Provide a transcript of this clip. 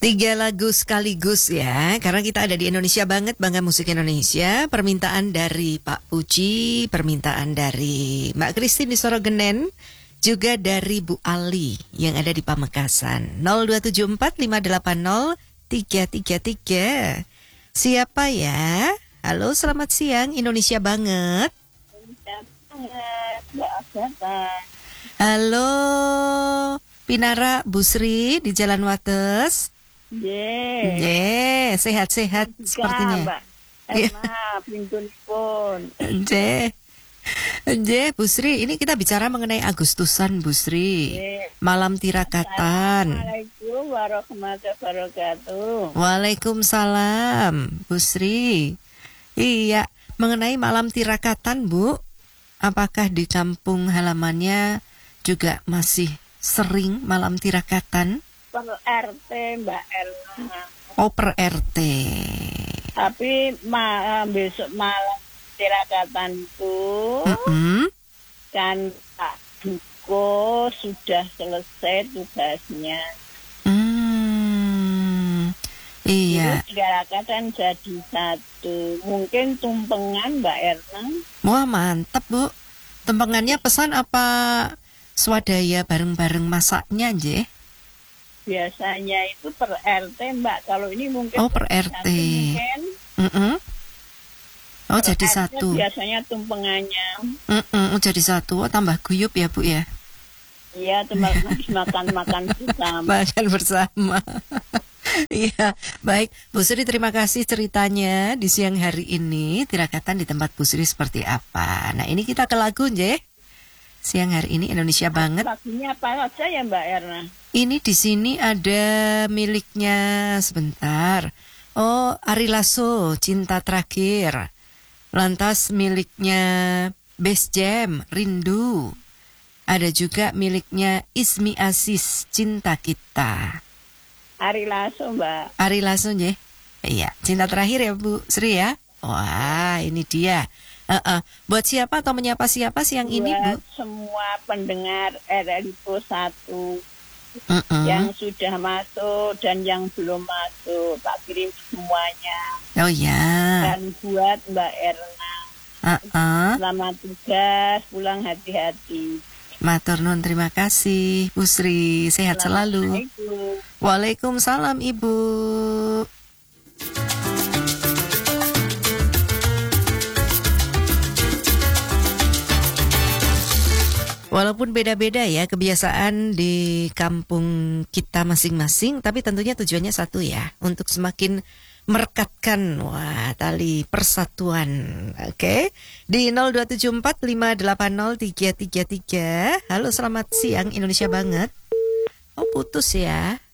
3 lagu sekaligus ya, karena kita ada di Indonesia banget, Bangga Musik Indonesia. Permintaan dari Pak Puji, permintaan dari Mbak Christine di Sorogenen, juga dari Bu Ali yang ada di Pamekasan. 0274580 333. Siapa ya? Halo, selamat siang, Indonesia banget. Halo, Pinara Busri di Jalan Wates. Sehat-sehat sepertinya. Mbak. Pintun pun. Busri, ini kita bicara mengenai Agustusan, Busri. Malam Tirakatan. Assalamualaikum warahmatullahi wabarakatuh. Waalaikumsalam, Busri. Iya, mengenai Malam Tirakatan, Bu. Apakah di kampung halamannya juga masih sering Malam Tirakatan? Per RT Mbak Erna. Oh, per RT. Tapi besok malam tirakatan itu kan Pak Duko sudah selesai tugasnya. Iya. Jadi tirakatan jadi satu. Mungkin tumpengan Mbak Erna. Wah, mantap, Bu. Tumpengannya pesan apa swadaya bareng-bareng masaknya, Nje? Biasanya itu per RT Mbak. Kalau ini mungkin per RT. Oh, per jadi RT satu. Biasanya tumpengannya. Jadi satu. Oh, tambah guyup ya, Bu ya? Iya, makan bersama. Makan bersama. Iya, baik. Bu Sri, terima kasih ceritanya di siang hari ini. Tirakatan di tempat Bu Sri seperti apa? Nah, ini kita ke lagu, Nje. Siang hari ini Indonesia banget. Lagunya apa saja ya Mbak Erna? Ini di sini ada miliknya sebentar. Oh, Ari Lasso, Cinta Terakhir. Lantas miliknya Best Jam, Rindu. Ada juga miliknya Ismi Aziz, Cinta Kita. Ari Lasso Mbak. Ari Lasso, ya? Iya, Cinta Terakhir ya Bu Sri ya. Wah, ini dia. Buat siapa atau menyapa siapa siang ini, Bu? Buat semua pendengar RRIPO 1 yang sudah masuk dan yang belum masuk, tak kirim semuanya. Oh ya. Dan buat Mbak Erna, selamat tugas, pulang hati-hati. Matur nuwun, terima kasih Bu Sri, sehat selalu. Waalaikumsalam Ibu. Walaupun beda-beda ya kebiasaan di kampung kita masing-masing, tapi tentunya tujuannya satu ya, untuk semakin merekatkan tali persatuan. Oke. Di 0274580 333. Halo, selamat siang Indonesia banget. Oh, putus ya.